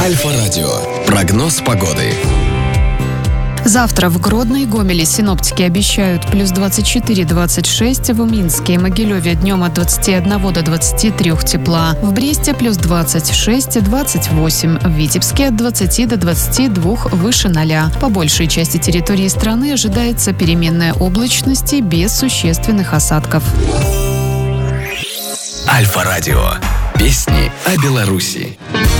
Альфа-радио. Прогноз погоды. Завтра в Гродно и Гомеле синоптики обещают плюс 24-26, в Минске и Могилеве днем от 21 до 23 тепла, в Бресте плюс 26-28, в Витебске от 20 до 22 выше 0. По большей части территории страны ожидается переменная облачность без существенных осадков. Альфа-радио. Песни о Беларуси.